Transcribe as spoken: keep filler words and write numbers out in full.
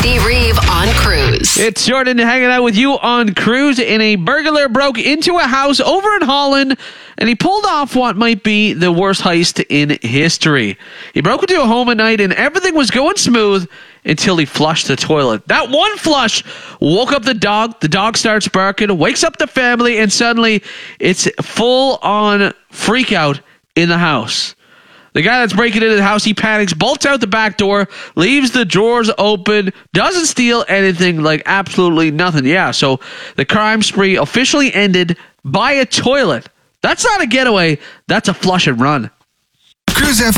Steve Reeve on Cruise. It's Jordan hanging out with you on Cruise, and a burglar broke into a house over in Holland, and he pulled off what might be the worst heist in history. He broke into a home at night, and everything was going smooth until he flushed the toilet. That one flush woke up the dog. The dog starts barking, wakes up the family, and suddenly it's full-on freak out in the house. The guy that's breaking into the house, he panics, bolts out the back door, leaves the drawers open, doesn't steal anything, like absolutely nothing. Yeah, so the crime spree officially ended by a toilet. That's not a getaway. That's a flush and run. Cruise F M.